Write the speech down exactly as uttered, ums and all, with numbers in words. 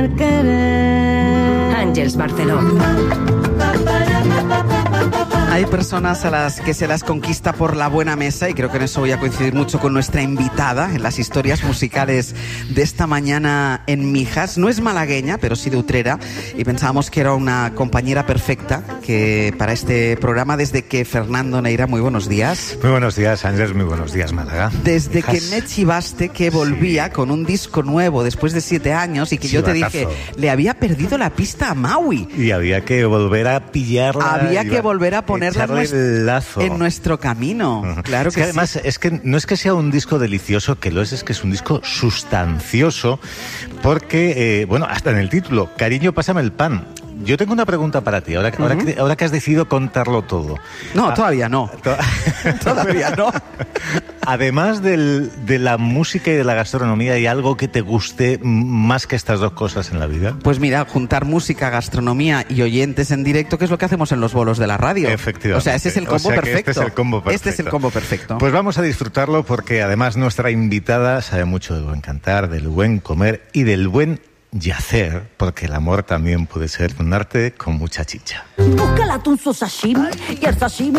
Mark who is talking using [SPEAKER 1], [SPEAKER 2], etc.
[SPEAKER 1] Àngels Barceló.
[SPEAKER 2] Hay personas a las que se las conquista por la buena mesa, y creo que en eso voy a coincidir mucho con nuestra invitada en las historias musicales de esta mañana en Mijas. No es malagueña, pero sí de Utrera, y pensábamos que era una compañera perfecta que para este programa, desde que Fernando Neira, muy buenos días.
[SPEAKER 3] Muy buenos días, Ángeles, muy buenos días, Málaga.
[SPEAKER 2] Desde
[SPEAKER 3] Mijas.
[SPEAKER 2] que me chivaste que volvía sí. con un disco nuevo después de siete años y que Chivatazo. Yo te dije, le había perdido la pista a Maui.
[SPEAKER 3] Y había que volver a pillarla.
[SPEAKER 2] Había que volver a poner
[SPEAKER 3] el lazo.
[SPEAKER 2] en nuestro camino. Uh-huh. Claro
[SPEAKER 3] es
[SPEAKER 2] que,
[SPEAKER 3] que además
[SPEAKER 2] sí.
[SPEAKER 3] es que no es que sea un disco delicioso, que lo es, es que es un disco sustancioso, porque, eh, bueno, hasta en el título, Cariño, pásame el pan. Yo tengo una pregunta para ti, ahora, uh-huh. ahora, que, ahora que has decidido contarlo todo.
[SPEAKER 2] No,
[SPEAKER 3] ah,
[SPEAKER 2] todavía no. To- todavía no.
[SPEAKER 3] Además del, de la música y de la gastronomía, ¿hay algo que te guste más que estas dos cosas en la vida?
[SPEAKER 2] Pues mira, juntar música, gastronomía y oyentes en directo, que es lo que hacemos en los bolos de la radio.
[SPEAKER 3] Efectivamente.
[SPEAKER 2] O sea, ese es el combo
[SPEAKER 3] o sea que
[SPEAKER 2] perfecto.
[SPEAKER 3] Este es el combo perfecto.
[SPEAKER 2] Este es el combo perfecto.
[SPEAKER 3] Pues vamos a disfrutarlo, porque además nuestra invitada sabe mucho del buen cantar, del buen comer y del buen yacer, porque el amor también puede ser un arte con mucha chicha.
[SPEAKER 4] Busca el atún su sashimi y el sashimi